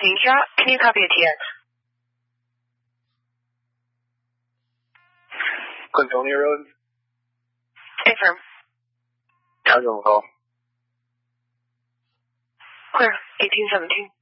Asia, can you copy a TX? Clintonia Road. Affirm. How's it call? Clear, 1817.